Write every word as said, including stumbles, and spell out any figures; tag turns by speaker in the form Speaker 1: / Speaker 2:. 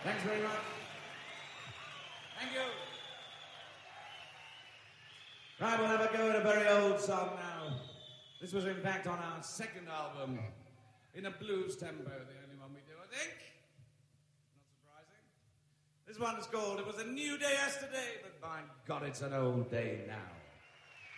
Speaker 1: Thanks very much. Thank you. Right, we'll have a go at a very old song now. This was, in fact, on our second album, in a blues tempo, the only one we do, I think. Not surprising. This one is called It Was a New Day Yesterday, but by God, it's an old day now.